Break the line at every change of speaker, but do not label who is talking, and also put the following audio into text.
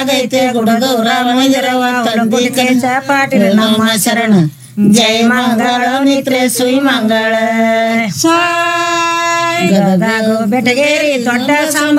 ಆಗೈತೆ ಗುಡಗೌರ ಮಂದಿರವ ತಂದಿಕೇಶ ಪಾಟೀಲ್ ನಮ್ಮ ಶರಣ ಜೈ ಮಂಗಳ ಮಿತ್ರೆ ಸುಯ್ ಮಂಗಳ ಬೆಟಗೇರಿ ದೊಡ್ಡ ಸಂಬ